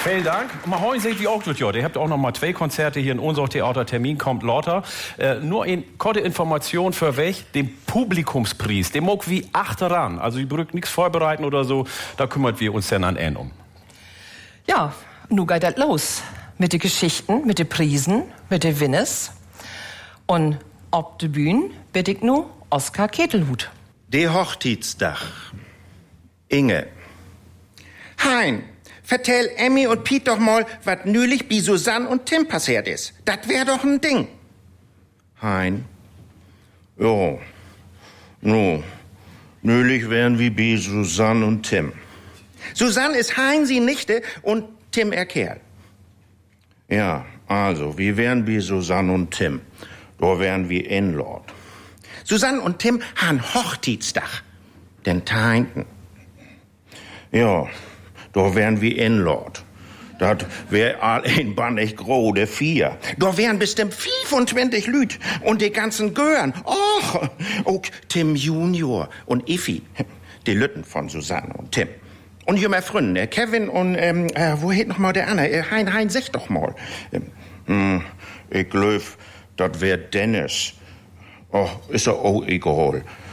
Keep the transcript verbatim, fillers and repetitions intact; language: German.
Vielen Dank. Maar heute seht ihr auch gut, ja. Ihr habt auch noch mal zwei Konzerte hier in unserem Theater. Termin kommt lauter. Äh, nur eine kurze Information für welch den Publikumspreis. Den mag wie achteran. Also ihr braucht nichts vorbereiten oder so. Da kümmert wir uns dann an einen um. Ja, nu geht das los. Mit den Geschichten, mit den Prisen, mit den Winners. Und ob de Bühne bitte ich nu Oskar Ketelhut. De Hochzeitsdach. Inge. Hein, vertell Emmy und Piet doch mal, wat nülich bi Susanne und Tim passiert ist. Dat wär doch ein Ding. Hein. Jo. Nu. Nülich wären wie bi Susanne und Tim. Susanne ist Hein sie Nichte und Tim er Kerl. Ja, also, wie wären wie Susanne und Tim? Da wären wie Inlord. Susanne und Tim han Hochzeitsdach. Den Teinten. Ja, da wären wie Inlord. Dat wär all ein Bann echt gro, de vier. Da wären bestimmt fünfundzwanzig Lüt und die ganzen Gören. Och, auch Tim Junior und Iffi. Die Lütten von Susanne und Tim. Und hier mein Freund, äh, Kevin und, ähm, äh, wo heet noch mal der andere? Äh, Hein, Hein, sag doch mal. Ähm, hm, ich glaub, dat wär Dennis. Oh, ist er auch egal.